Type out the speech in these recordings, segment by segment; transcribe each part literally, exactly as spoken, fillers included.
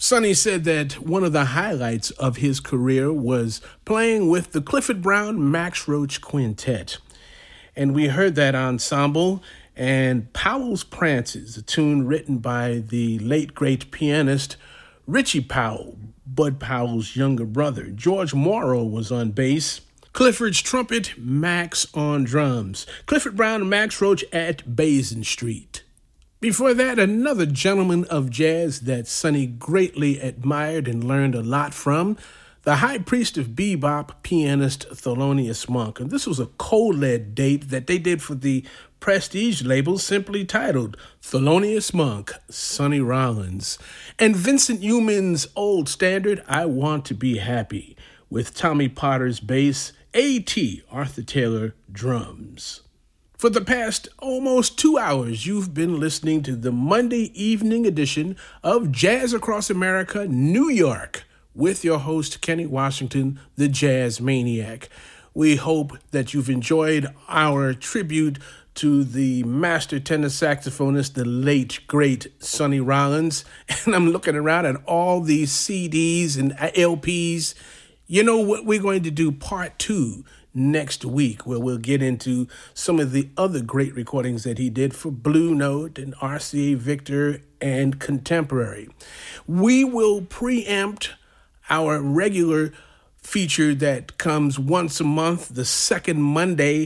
Sonny said that one of the highlights of his career was playing with the Clifford Brown Max Roach Quintet. And we heard that ensemble, and Powell's Prances, a tune written by the late great pianist Richie Powell, Bud Powell's younger brother. George Morrow was on bass. Clifford's trumpet, Max on drums. Clifford Brown and Max Roach at Bazin Street. Before that, another gentleman of jazz that Sonny greatly admired and learned a lot from, the high priest of bebop, pianist Thelonious Monk. And this was a co-led date that they did for the Prestige label, simply titled Thelonious Monk, Sonny Rollins. And Vincent Youmans' old standard, I Want to Be Happy, with Tommy Potter's bass, A T Arthur Taylor drums. For the past almost two hours, you've been listening to the Monday evening edition of Jazz Across America, New York, with your host, Kenny Washington, the Jazz Maniac. We hope that you've enjoyed our tribute to the master tenor saxophonist, the late, great Sonny Rollins. And I'm looking around at all these C Ds and L Ps. You know what? We're going to do part two next week, where we'll get into some of the other great recordings that he did for Blue Note and R C A Victor and Contemporary. We will preempt our regular feature that comes once a month, the second Monday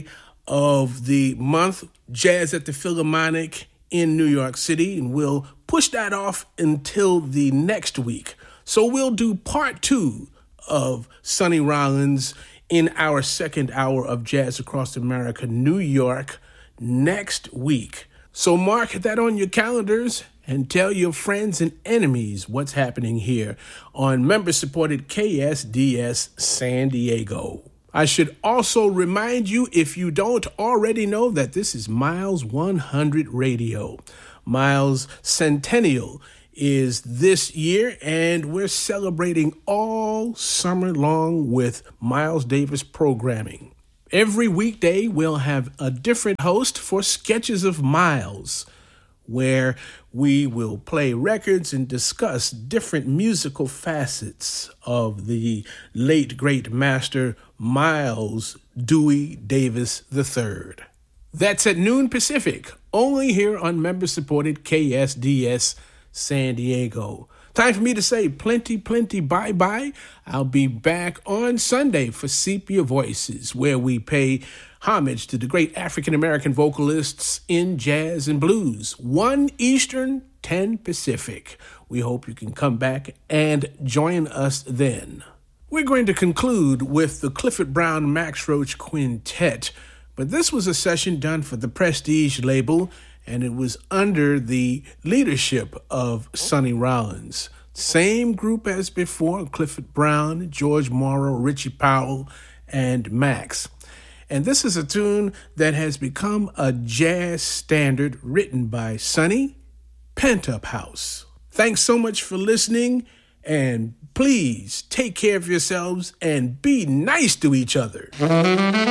of the month, Jazz at the Philharmonic in New York City, and we'll push that off until the next week. So we'll do part two of Sonny Rollins in our second hour of Jazz Across America, New York, next week. So mark that on your calendars and tell your friends and enemies what's happening here on member-supported K S D S San Diego. I should also remind you, if you don't already know, that this is Miles one hundred Radio. Miles Centennial is this year, and we're celebrating all summer long with Miles Davis programming. Every weekday, we'll have a different host for Sketches of Miles, where we will play records and discuss different musical facets of the late, great master Miles Dewey Davis the third. That's at noon Pacific, only here on member-supported K S D S San Diego. Time for me to say plenty, plenty bye-bye. I'll be back on Sunday for Sepia Voices, where we pay homage to the great African-American vocalists in jazz and blues. one Eastern, ten Pacific. We hope you can come back and join us then. We're going to conclude with the Clifford Brown Max Roach Quintet, but this was a session done for the Prestige label, and it was under the leadership of Sonny Rollins. Same group as before, Clifford Brown, George Morrow, Richie Powell, and Max. And this is a tune that has become a jazz standard written by Sonny, Pent Up House. Thanks so much for listening, and please take care of yourselves and be nice to each other.